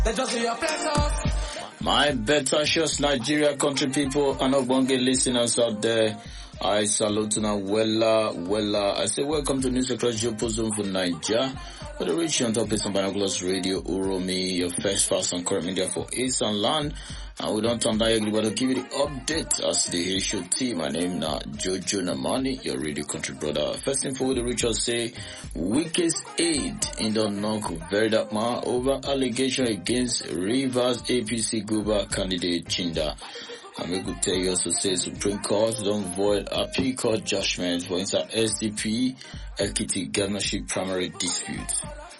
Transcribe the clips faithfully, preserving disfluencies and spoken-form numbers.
They just be a pleasure. My better shows Nigeria country people and Obonge listeners out there. I salute now Wella, Wella. I say welcome to News Across your Zone for Nigeria. For the rich on top is on Binoculars Radio, Uromi, your first fast and current media for East and Land. And we don't turn down everybody to give you the update as the H T. My name now Jojo Namani, your radio country brother. First thing for the rich say, weakest aid in the knock Verdakma over allegation against Rivers A P C Guba candidate Chinda. And we could tell you also say Supreme Court don't void appeal court judgment for inside S D P Ekiti governorship primary dispute.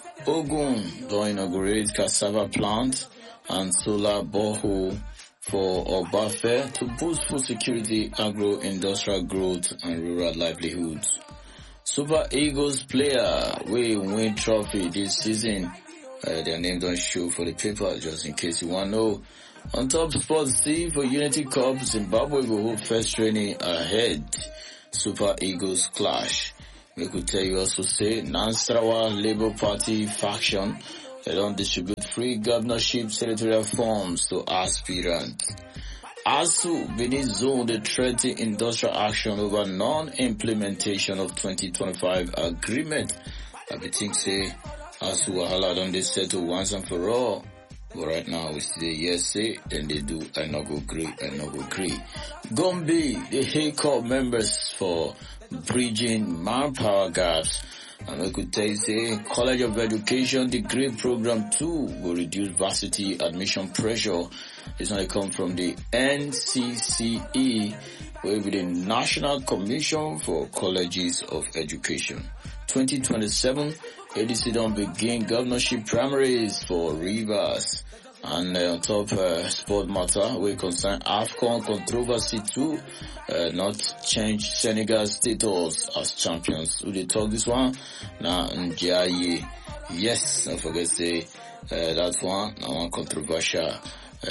Ogun don't inaugurate cassava plant and solar borehole for Obafe to boost food security, agro-industrial growth and rural livelihoods. Super Eagles player will win trophy this season. Uh, their name don't show for the paper just in case you want to know. On top sports, C for Unity Cup, Zimbabwe will hold first training ahead. Super Eagles clash. We could tell you also say Nasarawa Labour Party faction. They don't distribute free governorship senatorial forms to aspirants. ASU Benin Zone the threatening industrial action over non-implementation of twenty twenty-five agreement. I think say ASU Wahala don't they settle once and for all. But right now we say yes say, then they do I not go agree, I not go agree. Gombe, the Hay Corps members for bridging manpower gaps. And we could tell you say College of Education degree program two will reduce varsity admission pressure. It's going to come from the N C C E, with the National Commission for Colleges of Education. twenty twenty-seven, A D C don't begin governorship primaries for Rivers. And uh, on top uh, sport matter, we concern AFCON controversy too, uh, not change Senegal's status as champions. We did talk this one? Now, Njaye. Yes, don't forget to say uh, that one, now one controversial uh,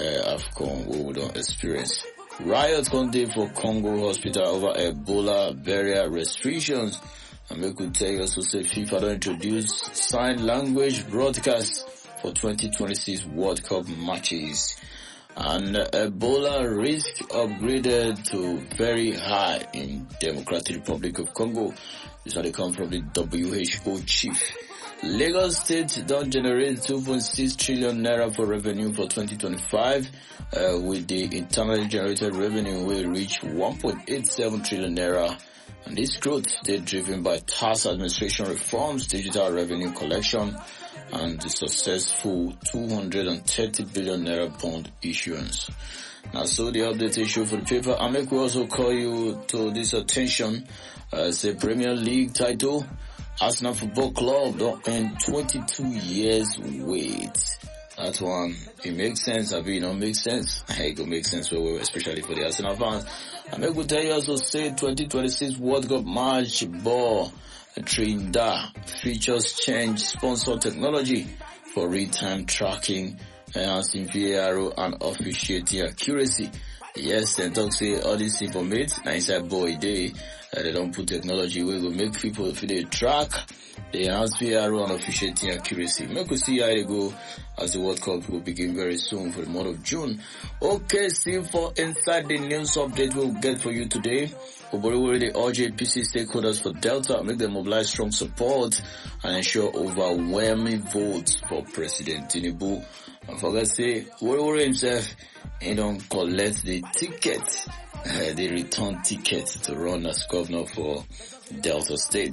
AFCON we would don't experience. Riot conducted for Congo hospital over Ebola barrier restrictions. And we could tell you also say FIFA don't introduce sign language broadcast for twenty twenty-six World Cup matches. And uh, Ebola risk upgraded to very high in Democratic Republic of Congo. This one they come from the W H O chief. Lagos State don't generate two point six trillion naira for revenue for twenty twenty-five, uh, with the internally generated revenue will reach one point eight seven trillion naira. And this growth is driven by tax administration reforms, digital revenue collection, and the successful two hundred thirty billion naira bond issuance. Now, so the update issue for the paper. I make we also call you to this attention as a Premier League title. Arsenal Football Club don't end twenty-two years wait. That one, it makes sense. I mean, it don't make sense. It will make sense, for, especially for the Arsenal fans. I may go tell you also say twenty twenty-six World Cup match ball Trinidad features change sponsor technology for real-time tracking, enhancing V A R and officiating accuracy. Yes, and talk say all this information, now inside boy day, uh, they don't put technology where will make people if they track, they enhance V A R and officiating accuracy. Make we see how they go as the World Cup will begin very soon for the month of June. Okay, still for inside the news update we'll get for you today. Oboriwori, the R J P C stakeholders for Delta make them mobilize strong support and ensure overwhelming votes for President Tinubu. And forget say, Oboriwori himself, he don't collect the ticket, uh, the return ticket to run as governor for Delta State.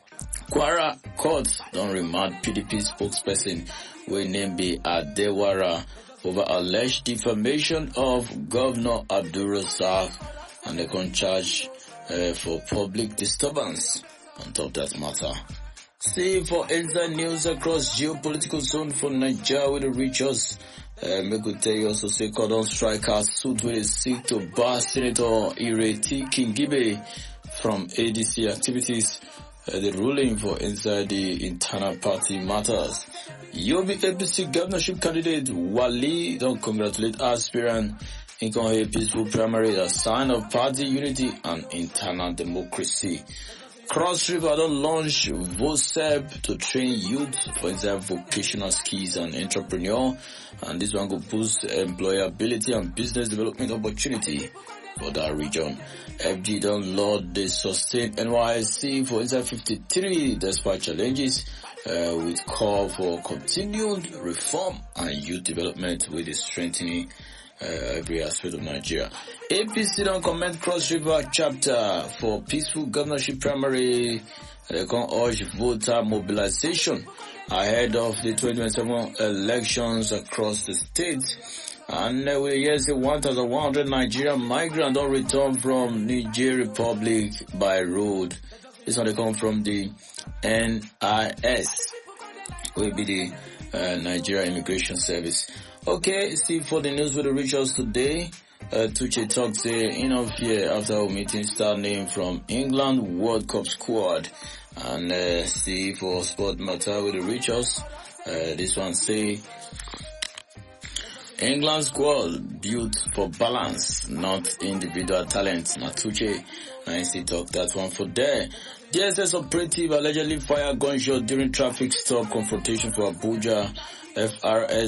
Kwara Court don't remand P D P spokesperson wey name be Adewara over alleged defamation of Governor Abdul Razak, and they can charge uh, for public disturbance on top of that matter. See for inside news across geopolitical zone for Nigeria with the reachers. Uh, me could tell you also say cordon strikers suit with a seek to bar Senator Ireti Kingibe from A D C activities. Uh, the ruling for inside the internal party matters. Yobe A P C governorship candidate Wali don't congratulate aspirant in a peaceful primary, a sign of party unity and internal democracy. Cross River don't launch VOSEP to train youth for example vocational skills and entrepreneur, and this one will boost employability and business development opportunity for that region. F G don't laud the sustained N Y S C for inside fifty-three despite challenges uh, with call for continued reform and youth development with the strengthening uh, every aspect of Nigeria. A P C don't comment Cross River chapter for peaceful governorship primary. They can urge voter mobilization ahead of the twenty twenty-seven elections across the state. And uh, we hear say one thousand one hundred Nigerian migrants don't return from Niger Republic by road. This one they come from the N I S, will be the uh, Nigeria Immigration Service. Okay, see for the news with the reach us today. Uh, Tuche talks say in of fear after our meeting star name from England World Cup squad. And uh, see for sport matter with the reach us. Uh, this one say England squad built for balance, not individual talent. Natuche, I see talk that one for there. D S S operative allegedly fired gunshot during traffic stop confrontation for Abuja. F R S